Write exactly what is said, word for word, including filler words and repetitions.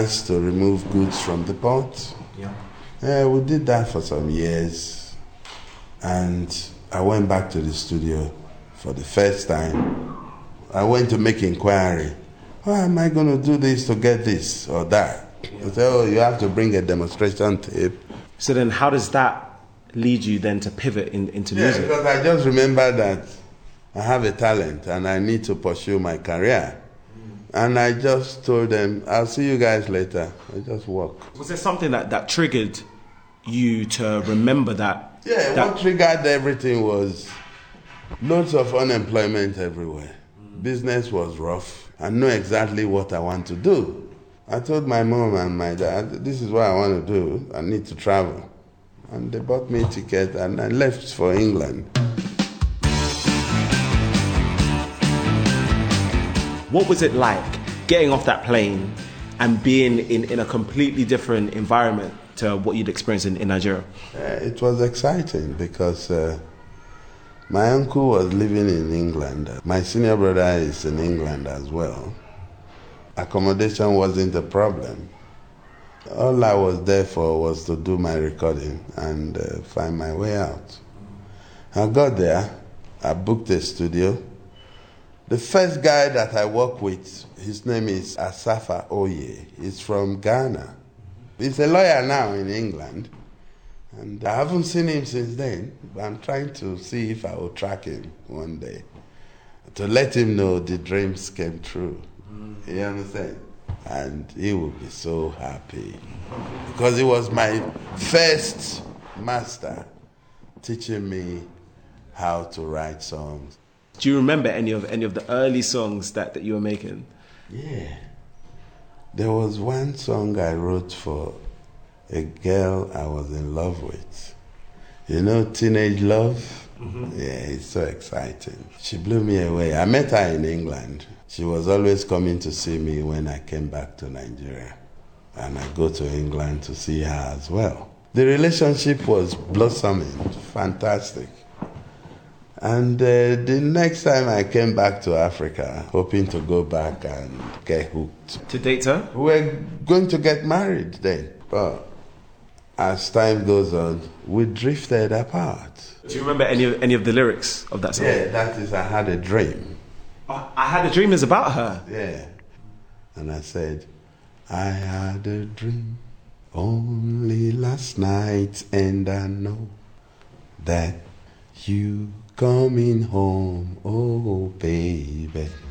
gas to remove goods from the pot. Yeah. Uh, we did that for some years. And I went back to the studio for the first time. I went to make inquiry. How am I going to do this to get this or that? Yeah. They say, oh, you have to bring a demonstration tape. So then how does that lead you then to pivot in, into Yeah, music? because I just remember that I have a talent and I need to pursue my career. And I just told them, I'll see you guys later. I just walked. Was there something that, that triggered you to remember that? Yeah, that what triggered everything was loads of unemployment everywhere. Mm. Business was rough. I know exactly what I want to do. I told my mom and my dad, this is what I want to do. I need to travel. And they bought me a ticket and I left for England. What was it like getting off that plane and being in, in a completely different environment to what you'd experienced in, in Nigeria? Uh, it was exciting because uh, my uncle was living in England. My senior brother is in England as well. Accommodation wasn't a problem. All I was there for was to do my recording and uh, find my way out. I got there, I booked a studio. The first guy that I work with, his name is Asafa Oye. He's from Ghana. He's a lawyer now in England. And I haven't seen him since then, but I'm trying to see if I will track him one day to let him know the dreams came true. Mm. You understand? And he will be so happy because he was my first master teaching me how to write songs. Do you remember any of any of the early songs that, that you were making? Yeah. There was one song I wrote for a girl I was in love with. You know, Teenage Love? Mm-hmm. Yeah, it's so exciting. She blew me away. I met her in England. She was always coming to see me when I came back to Nigeria. And I go to England to see her as well. The relationship was blossoming, fantastic. And uh, the next time I came back to Africa, hoping to go back and get hooked. To date her? We were going to get married then. But as time goes on, we drifted apart. Do you remember any of, any of the lyrics of that song? Yeah, that is I Had a Dream. Oh, I Had a Dream is about her? Yeah. And I said, I had a dream only last night, and I know that you coming home, oh baby.